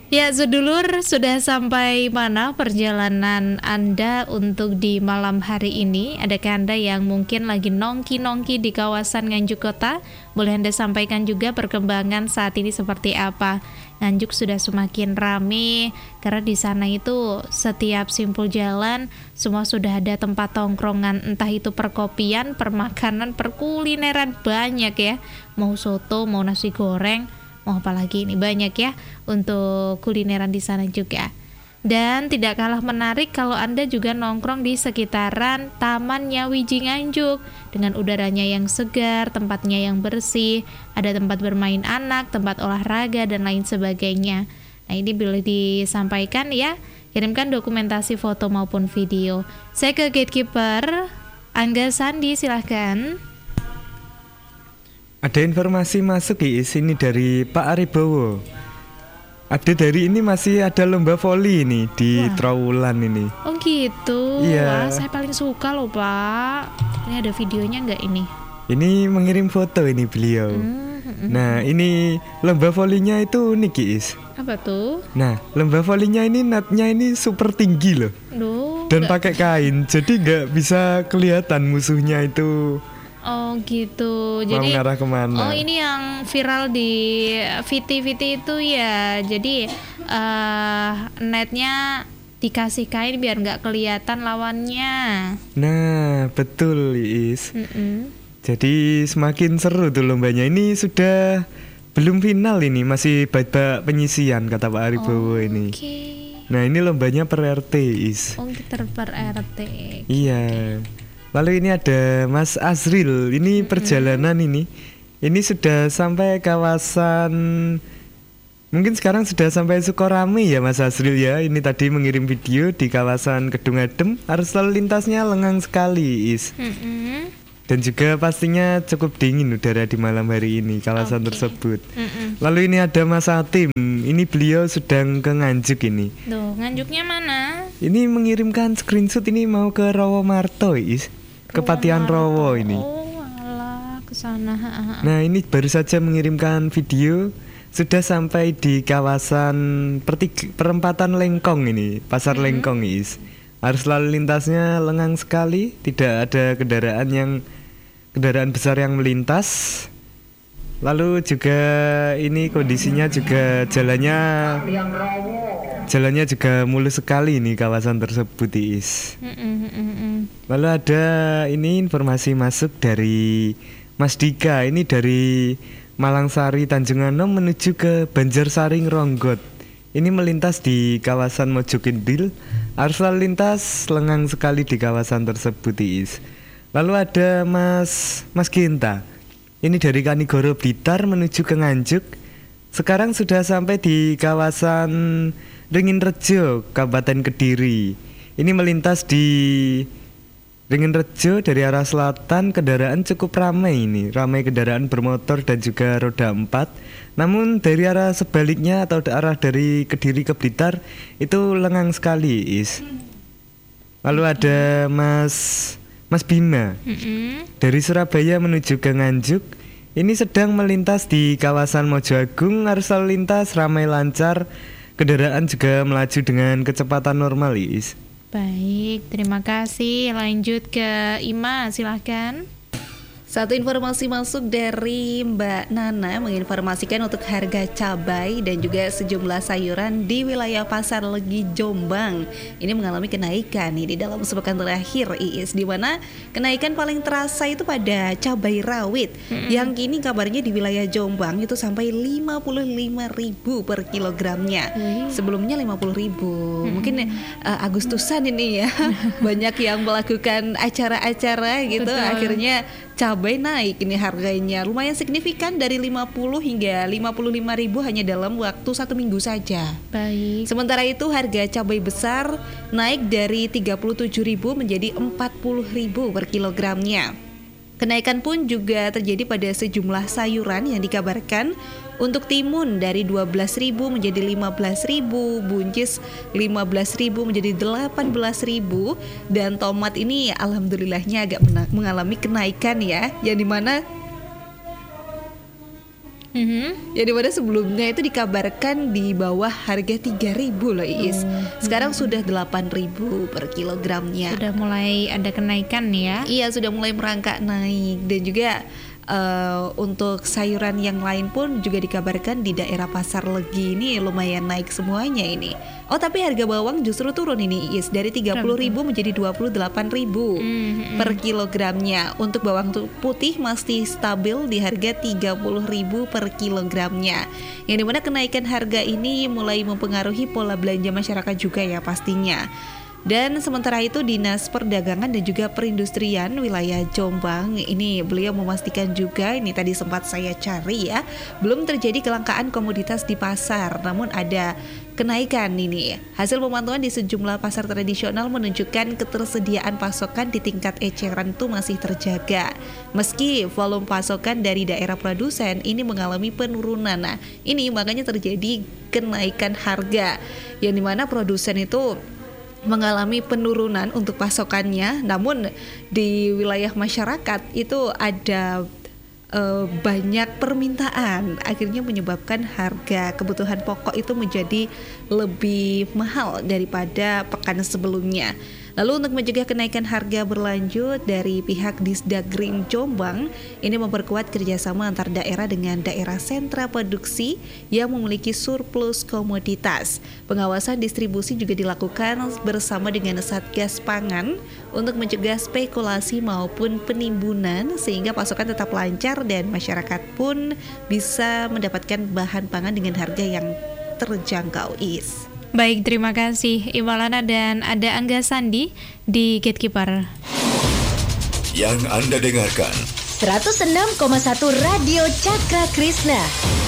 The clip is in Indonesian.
Ya, sedulur, sudah sampai mana perjalanan Anda untuk di malam hari ini? Adakah Anda yang mungkin lagi nongki-nongki di kawasan Nganjuk Kota? Boleh Anda sampaikan juga perkembangan saat ini seperti apa? Nganjuk sudah semakin rame karena di sana itu setiap simpul jalan semua sudah ada tempat tongkrongan, entah itu perkopian, permakanan, perkulineran, banyak ya. Mau soto, mau nasi goreng, mau apa lagi, ini banyak ya untuk kulineran di sana juga. Dan tidak kalah menarik kalau Anda juga nongkrong di sekitaran Taman Nyawiji Nganjuk dengan udaranya yang segar, tempatnya yang bersih, ada tempat bermain anak, tempat olahraga dan lain sebagainya. Nah, ini boleh disampaikan ya, kirimkan dokumentasi foto maupun video. Saya ke gatekeeper Angga Sandi, silahkan. Ada informasi masuk di sini dari Pak Aribowo. Ada dari ini masih ada lomba voli ini di Trawulan ini. Oh gitu. Iya. Wah, saya paling suka loh Pak. Ini ada videonya nggak ini? Ini mengirim foto ini beliau. Nah ini lomba volinya itu unik Is. Apa tuh? Nah lomba volinya ini netnya ini super tinggi loh. Dan pakai kain, jadi nggak bisa kelihatan musuhnya itu. Oh gitu. Mau Jadi ngarah kemana? Oh, ini yang viral di VT itu ya. Jadi netnya dikasih kain biar nggak kelihatan lawannya. Nah betul Is. Jadi semakin seru tuh lombanya. Ini sudah belum final ini, masih babak penyisian kata Pak Aribowo ini. Nah ini lombanya per RT Is. Oh kita per RT. Iya. Lalu ini ada Mas Azril. Ini perjalanan ini sudah sampai kawasan, mungkin sekarang sudah sampai Sukorame ya Mas Azril ya. Ini tadi mengirim video di kawasan Kedung Adem. Arus lalu lintasnya lengang sekali Is. Dan juga pastinya cukup dingin udara di malam hari ini kawasan tersebut. Lalu ini ada Mas Atim. Ini beliau sedang ke Nganjuk ini. Duh, Nganjuknya mana? Ini mengirimkan screenshot ini mau ke Rawomarto Is. Ke Patian Rowo ini. Oh alah, ke sana. Nah ini baru saja mengirimkan video. Sudah sampai di kawasan perempatan Lengkong ini, Pasar Lengkong Is. Arus lalu lintasnya lengang sekali. Tidak ada kendaraan besar yang melintas. Lalu juga ini kondisinya juga jalannya juga mulus sekali ini kawasan tersebut Is. Lalu ada ini informasi masuk dari Mas Dika. Ini dari Malangsari Tanjung Anom menuju ke Banjarsaring Ronggot. Ini melintas di kawasan Mojokindil. Arus lalu lintas lengang sekali di kawasan tersebut Is. Lalu ada Mas Ginta. Ini dari Kanigoro Blitar menuju ke Nganjuk. Sekarang sudah sampai di kawasan Ringin Rejo, Kabupaten Kediri. Ini melintas di Ringin Rejo dari arah selatan, kendaraan cukup ramai ini. Ramai kendaraan bermotor dan juga roda 4. Namun dari arah sebaliknya atau arah dari Kediri ke Blitar itu lengang sekali Is. Lalu ada Mas Bima dari Surabaya menuju ke Nganjuk. Ini sedang melintas di kawasan Mojo Agung. Arus lalu lintas ramai lancar. Kendaraan juga melaju dengan kecepatan normal Is. Baik, terima kasih. Lanjut ke Ima, silahkan. Satu informasi masuk dari Mbak Nana menginformasikan untuk harga cabai dan juga sejumlah sayuran di wilayah Pasar Legi Jombang ini mengalami kenaikan nih di dalam sepekan terakhir Iis, di mana kenaikan paling terasa itu pada cabai rawit yang kini kabarnya di wilayah Jombang itu sampai 55.000 per kilogramnya. Sebelumnya 50.000. Mungkin Agustusan ini ya banyak yang melakukan acara-acara gitu. Betul. Akhirnya cabai naik ini harganya lumayan signifikan dari 50 hingga 55.000 hanya dalam waktu 1 minggu saja. Baik. Sementara itu harga cabai besar naik dari 37.000 menjadi 40.000 per kilogramnya. Kenaikan pun juga terjadi pada sejumlah sayuran yang dikabarkan. Untuk timun dari 12.000 menjadi 15.000, buncis 15.000 menjadi 18.000, dan tomat ini alhamdulillahnya agak mengalami kenaikan ya, yang dimana Ya dimana sebelumnya itu dikabarkan di bawah harga 3.000 loh Iis. Sekarang sudah 8.000 per kilogramnya. Sudah mulai ada kenaikan ya. Iya, sudah mulai merangkak naik. Dan juga untuk sayuran yang lain pun juga dikabarkan di daerah Pasar Legi ini lumayan naik semuanya ini. Oh, tapi harga bawang justru turun ini Iis, dari 30.000 menjadi 28.000 per kilogramnya. Untuk bawang putih masih stabil di harga 30.000 per kilogramnya. Yang dimana kenaikan harga ini mulai mempengaruhi pola belanja masyarakat juga ya pastinya. Dan sementara itu Dinas Perdagangan dan juga Perindustrian wilayah Jombang ini beliau memastikan juga, ini tadi sempat saya cari ya, belum terjadi kelangkaan komoditas di pasar, namun ada kenaikan ini. Hasil pemantauan di sejumlah pasar tradisional menunjukkan ketersediaan pasokan di tingkat eceran itu masih terjaga. Meski volume pasokan dari daerah produsen ini mengalami penurunan. Nah, ini makanya terjadi kenaikan harga, yang dimana produsen itu mengalami penurunan untuk pasokannya, namun di wilayah masyarakat itu ada banyak permintaan, akhirnya menyebabkan harga kebutuhan pokok itu menjadi lebih mahal daripada pekan sebelumnya. Lalu untuk mencegah kenaikan harga berlanjut, dari pihak Disdagri Jombang ini memperkuat kerjasama antar daerah dengan daerah sentra produksi yang memiliki surplus komoditas. Pengawasan distribusi juga dilakukan bersama dengan Satgas Pangan untuk mencegah spekulasi maupun penimbunan, sehingga pasokan tetap lancar dan masyarakat pun bisa mendapatkan bahan pangan dengan harga yang terjangkau Is. Baik, terima kasih Imalana, dan ada Angga Sandi di Gatekeeper. Yang Anda dengarkan 106,1 Radio Cakra Krisna.